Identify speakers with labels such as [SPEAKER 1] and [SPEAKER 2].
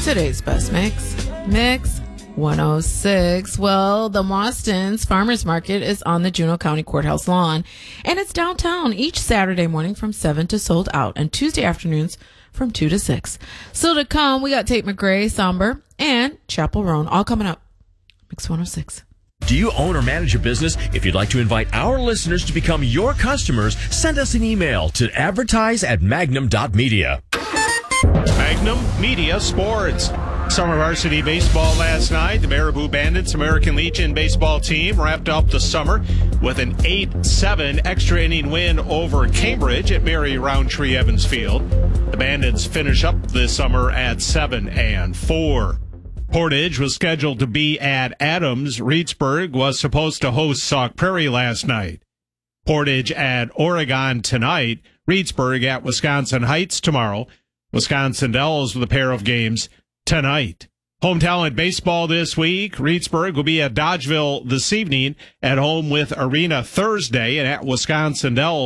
[SPEAKER 1] Today's best mix 106. Well, the Maustins Farmers Market is on the Juneau County Courthouse lawn, and it's downtown each Saturday morning from 7 to sold out, and Tuesday afternoons from 2 to 6. Still to come, we got Tate McRae, Somber, and Chapel Roan, all coming up. Mix 106.
[SPEAKER 2] Do you own or manage a business? If you'd like to invite our listeners to become your customers, send us an email to advertise@magnum.media.
[SPEAKER 3] Magnum Media Sports. Summer varsity baseball last night. The Marabou Bandits American Legion baseball team wrapped up the summer with an 8-7 extra inning win over Cambridge at Mary Roundtree Evans Field. The Bandits finish up this summer at 7-4. Portage was scheduled to be at Adams. Reedsburg was supposed to host Sauk Prairie last night. Portage at Oregon tonight. Reedsburg at Wisconsin Heights tomorrow. Wisconsin Dells with a pair of games tonight. Home talent baseball this week. Reedsburg will be at Dodgeville this evening, at home with Arena Thursday, and at Wisconsin Dells